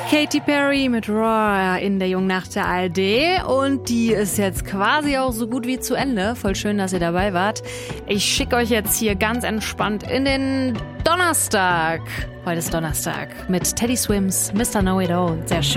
Katy Perry mit Raw in der Jungnacht der ARD und die ist jetzt quasi auch so gut wie zu Ende. Voll schön, dass ihr dabei wart. Ich schicke euch jetzt hier ganz entspannt in den Donnerstag. Heute ist Donnerstag mit Teddy Swims, Mr. Know It All. Sehr schön.